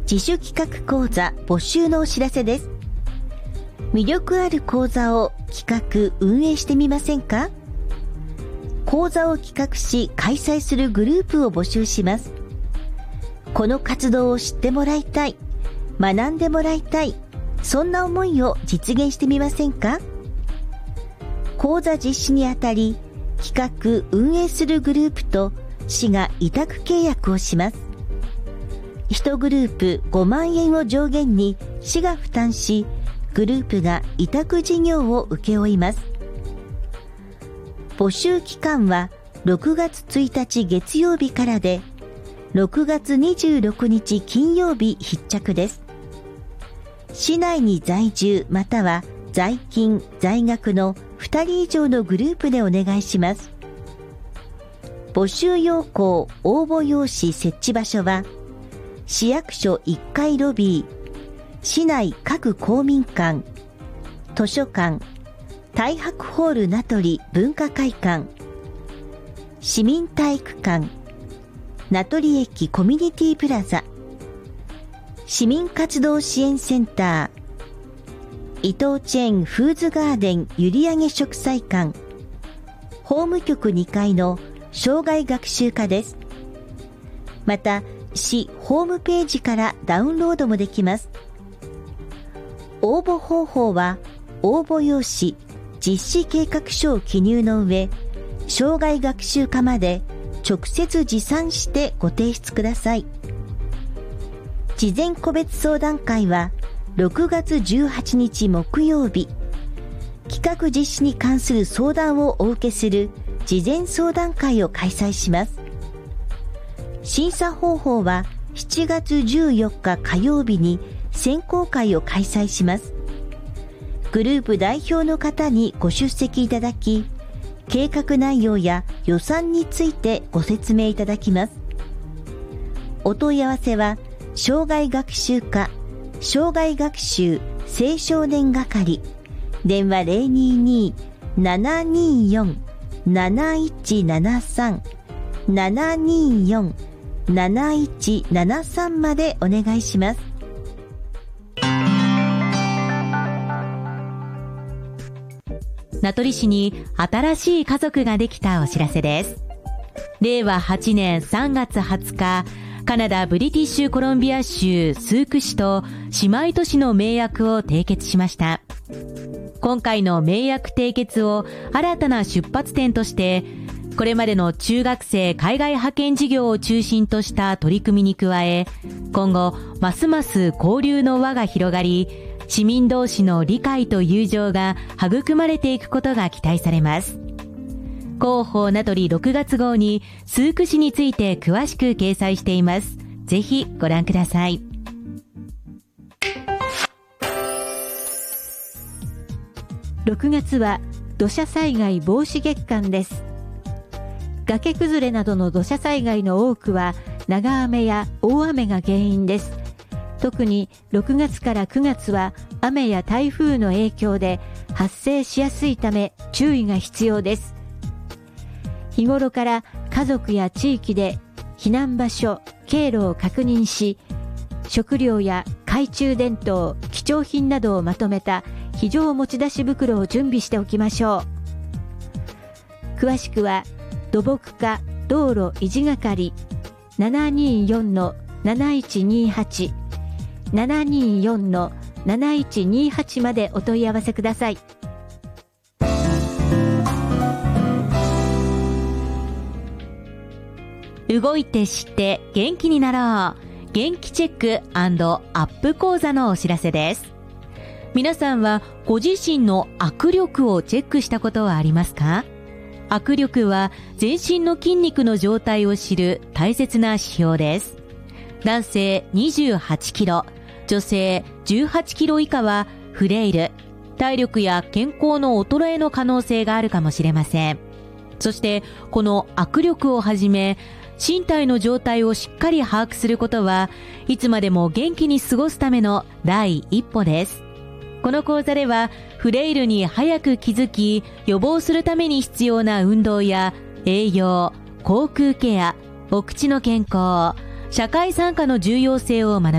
自主企画講座募集のお知らせです。魅力ある講座を企画運営してみませんか？講座を企画し開催するグループを募集します。この活動を知ってもらいたい、学んでもらいたい、そんな思いを実現してみませんか？講座実施にあたり、企画運営するグループと市が委託契約をします。1グループ5万円を上限に市が負担し、グループが委託事業を請け負います。募集期間は6月1日月曜日からで、6月26日金曜日必着です。市内に在住または在勤・在学の2人以上のグループでお願いします。募集要項応募用紙設置場所は、市役所1階ロビー、市内各公民館、図書館、太白ホール名取文化会館、市民体育館、名取駅コミュニティプラザ、市民活動支援センター、伊藤チェーンフーズガーデン閖上植栽館、法務局2階の障害学習課です。また、市ホームページからダウンロードもできます。応募方法は、応募用紙、実施計画書を記入の上、障害学習課まで直接持参してご提出ください。事前個別相談会は6月18日木曜日、企画実施に関する相談をお受けする事前相談会を開催します。審査方法は7月14日火曜日に選考会を開催します。グループ代表の方にご出席いただき、計画内容や予算についてご説明いただきます。お問い合わせは、障害学習課、障害学習青少年係、電話022-724-7173、724-7173までお願いします。 名取市に新しい家族ができたお知らせです。令和8年3月20日、カナダ・ブリティッシュコロンビア州スーク市と姉妹都市の盟約を締結しました。今回の盟約締結を新たな出発点として、これまでの中学生海外派遣事業を中心とした取り組みに加え、今後ますます交流の輪が広がり、市民同士の理解と友情が育まれていくことが期待されます。広報名取6月号にスーク市について詳しく掲載しています。ぜひご覧ください。 6月は土砂災害防止月間です。崖崩れなどの土砂災害の多くは長雨や大雨が原因です。特に6月から9月は雨や台風の影響で発生しやすいため注意が必要です。日頃から家族や地域で避難場所、経路を確認し、食料や懐中電灯、貴重品などをまとめた非常持ち出し袋を準備しておきましょう。詳しくは土木課道路維持係 724-7128 724-7128 までお問い合わせください。 動いて知って元気になろう。元気チェック&アップ講座のお知らせです。皆さんはご自身の握力をチェックしたことはありますか？握力は全身の筋肉の状態を知る大切な指標です。男性28キロ、女性18キロ以下はフレイル、体力や健康の衰えの可能性があるかもしれません。そしてこの握力をはじめ身体の状態をしっかり把握することはいつまでも元気に過ごすための第一歩です。この講座ではフレイルに早く気づき予防するために必要な運動や栄養、口腔ケア、お口の健康、社会参加の重要性を学び